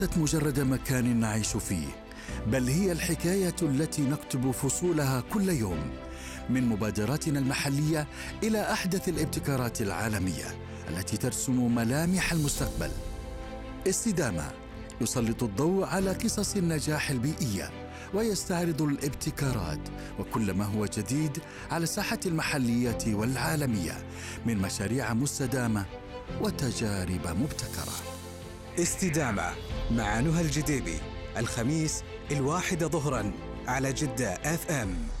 ليست مجرد مكان نعيش فيه، بل هي الحكاية التي نكتب فصولها كل يوم، من مبادراتنا المحلية إلى أحدث الابتكارات العالمية التي ترسم ملامح المستقبل. استدامة يسلط الضوء على قصص النجاح البيئية ويستعرض الابتكارات وكل ما هو جديد على الساحة المحلية والعالمية من مشاريع مستدامة وتجارب مبتكرة. استدامة مع نهى الجديبي، الخميس 1 ظهرا على جدة FM.